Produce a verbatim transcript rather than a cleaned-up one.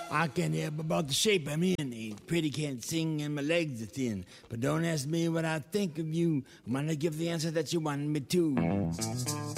I can't help about the shape I'm in. Ain't pretty, can't sing, and my legs are thin. But don't ask me what I think of you. I'm gonna give the answer that you want me to.